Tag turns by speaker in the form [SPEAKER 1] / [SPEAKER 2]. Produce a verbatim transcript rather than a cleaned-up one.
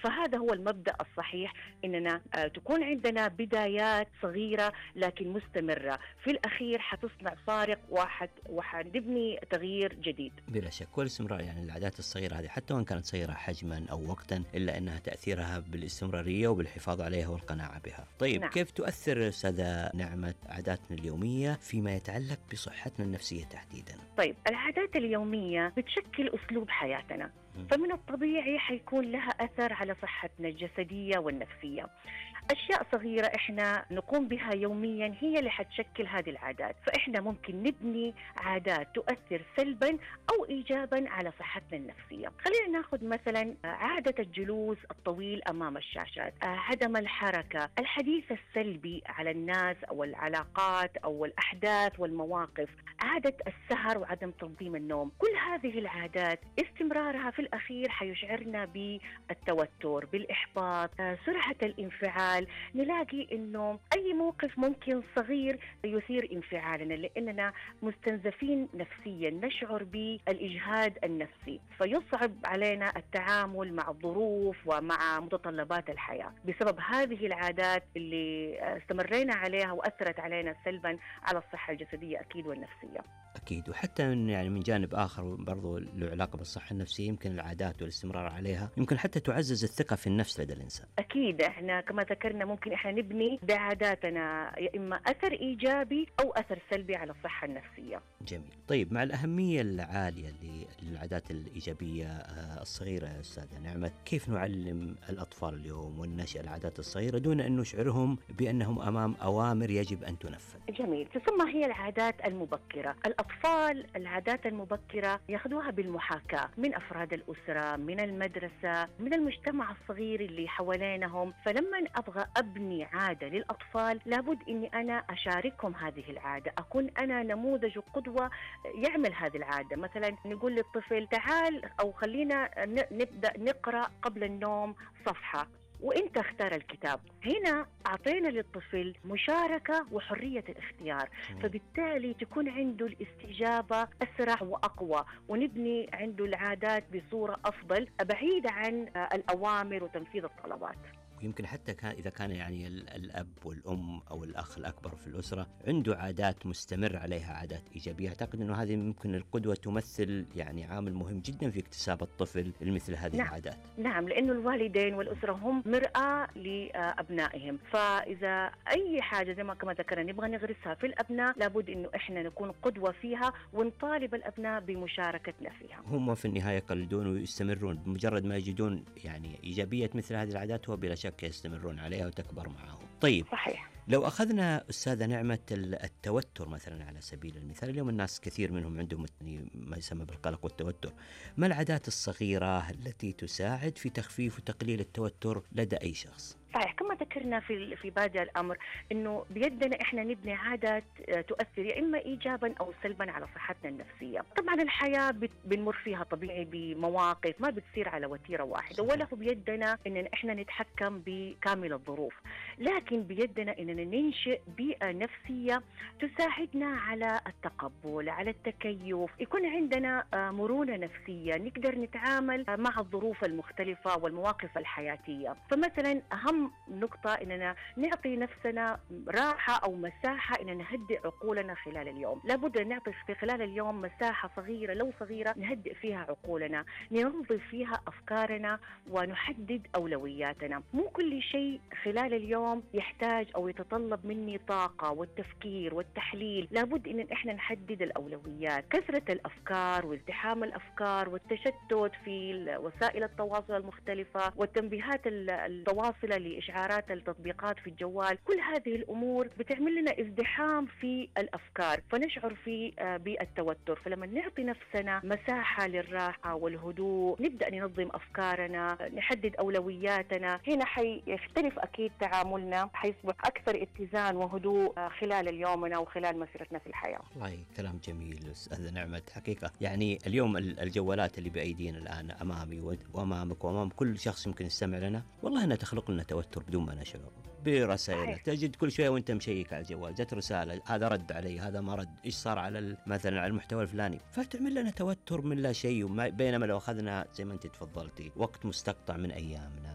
[SPEAKER 1] فهذا هو المبدأ الصحيح، إننا آه، تكون عندنا بدايات صغيرة لكن مستمرة، في الأخير حتصنع فارق واحد وحنبني تغيير جديد.
[SPEAKER 2] بلا شك، والاستمرار يعني العادات الصغيرة هذه حتى وإن كانت صغيرة حجما أو وقتا إلا أنها تأثيرها بالاستمرارية وبالحفاظ عليها والقناعة بها. طيب،
[SPEAKER 1] نعم.
[SPEAKER 2] كيف تؤثر أستاذة نعمة عاداتنا اليومية فيما يتعلق بصحتنا النفسية تحديدا؟
[SPEAKER 1] طيب، العادات اليومية بتشكل أسلوب حياتنا، فمن الطبيعي حيكون لها أثر على صحتنا الجسدية والنفسية. أشياء صغيرة إحنا نقوم بها يوميا هي اللي حتشكل هذه العادات، فإحنا ممكن نبني عادات تؤثر سلبا أو إيجابا على صحتنا النفسية. خلينا ناخذ مثلا عادة الجلوس الطويل أمام الشاشات، عدم الحركة، الحديث السلبي على الناس أو العلاقات أو الأحداث والمواقف، عادة السهر وعدم تنظيم النوم. كل هذه العادات استمرارها في الأخير حيشعرنا بالتوتر، بالإحباط، سرعة الانفعال. نلاقي إنه أي موقف ممكن صغير يثير انفعالنا لأننا مستنزفين نفسيا، نشعر بالإجهاد النفسي، فيصعب علينا التعامل مع الظروف ومع متطلبات الحياة بسبب هذه العادات اللي استمرينا عليها وأثرت علينا سلبا على الصحة الجسدية أكيد والنفسية.
[SPEAKER 2] أكيد، وحتى من يعني من جانب آخر برضو له علاقة بالصحة النفسية، يمكن العادات والاستمرار عليها يمكن حتى تعزز الثقة في النفس لدى الإنسان.
[SPEAKER 1] أكيد، إحنا كما ذكرنا ممكن إحنا نبني بعاداتنا يا إما أثر إيجابي أو أثر سلبي على الصحة النفسية.
[SPEAKER 2] جميل. طيب، مع الأهمية العالية للعادات الإيجابية الصغيرة يا أستاذة نعمة، كيف نعلم الأطفال اليوم والنشأ العادات الصغيرة دون أن نشعرهم بأنهم أمام أوامر يجب أن تنفذ؟
[SPEAKER 1] جميل. تسمى هي العادات المبكرة. الأطفال العادات المبكرة يأخذوها بالمحاكاة من أفراد الأسرة، من المدرسة، من المجتمع الصغير اللي حوالينهم. فلما أبغى أبني عادة للأطفال لابد أني أنا أشاركهم هذه العادة، أكون أنا نموذج وقدوة يعمل هذه العادة. مثلا نقول للطفل تعال أو خلينا نبدأ نقرأ قبل النوم صفحة وإنت اختار الكتاب. هنا أعطينا للطفل مشاركة وحرية الاختيار، فبالتالي تكون عنده الاستجابة أسرع وأقوى، ونبني عنده العادات بصورة أفضل بعيدة عن الأوامر وتنفيذ الطلبات.
[SPEAKER 2] يمكن حتى كان إذا كان يعني الأب والأم أو الأخ الأكبر في الأسرة عنده عادات مستمر عليها، عادات إيجابية، أعتقد أنه هذه ممكن القدوة تمثل يعني عامل مهم جدا في اكتساب الطفل لمثل هذه
[SPEAKER 1] نعم.
[SPEAKER 2] العادات.
[SPEAKER 1] نعم، لأنه الوالدين والأسرة هم مرآة لأبنائهم، فإذا أي حاجة زي ما كما ذكرنا نبغى نغرسها في الأبناء لابد أنه إحنا نكون قدوة فيها ونطالب الأبناء بمشاركتنا فيها.
[SPEAKER 2] هم في النهاية يقلدون ويستمرون، بمجرد ما يجدون يعني إيجابية مثل هذه العادات هو بلا شك يستمرون عليها وتكبر معهم. طيب،
[SPEAKER 1] صحيح.
[SPEAKER 2] لو أخذنا أستاذة نعمة التوتر مثلا على سبيل المثال، اليوم الناس كثير منهم عندهم ما يسمى بالقلق والتوتر، ما العادات الصغيرة التي تساعد في تخفيف وتقليل التوتر لدى أي شخص؟
[SPEAKER 1] صحيح، كما ذكرنا في في بادئ الأمر إنه بيدنا إحنا نبني عادات تؤثر يا إما إيجابا أو سلبا على صحتنا النفسية. طبعا الحياة بنمر فيها طبيعي بمواقف ما بتصير على وتيرة واحدة، ولا هو بيدنا إن إحنا نتحكم بكامل الظروف، لكن بيدنا إننا ننشئ بيئة نفسية تساعدنا على التقبل، على التكيف، يكون عندنا مرونة نفسية، نقدر نتعامل مع الظروف المختلفة والمواقف الحياتية. فمثلا أهم نقطة إننا نعطي نفسنا راحة أو مساحة إننا نهدئ عقولنا خلال اليوم. لابد أن نعطي في خلال اليوم مساحة صغيرة لو صغيرة نهدئ فيها عقولنا، ننظف فيها أفكارنا ونحدد أولوياتنا. مو كل شيء خلال اليوم يحتاج أو يتطلب مني طاقة والتفكير والتحليل، لابد إن إحنا نحدد الأولويات. كثرة الأفكار وازدحام الأفكار والتشتت في وسائل التواصل المختلفة والتنبيهات التواصلة لإشعارات التطبيقات في الجوال، كل هذه الأمور بتعمل لنا ازدحام في الأفكار فنشعر في بالتوتر. فلما نعطي نفسنا مساحة للراحة والهدوء، نبدأ ننظم أفكارنا، نحدد أولوياتنا، هنا حيختلف أكيد تعاملنا، حيصبح أكثر اتزان وهدوء خلال اليومنا وخلال مسيرتنا في الحياة.
[SPEAKER 2] والله كلام جميل أستاذة نعمة. حقيقة يعني اليوم الجوالات اللي بأيدينا الآن أمامي وأمامك وأمام كل شخص يمكن يستمع لنا، والله أنها تخلق لنا توتر بدون ما نشعر برسائل. تجد كل شوية وانت مشيك على الجوال جت رسالة، هذا رد علي، هذا ما رد، ايش صار على مثلا على المحتوى الفلاني، فتعمل لنا توتر من لا شيء. بينما لو اخذنا زي ما انت تفضلتي وقت مستقطع من ايامنا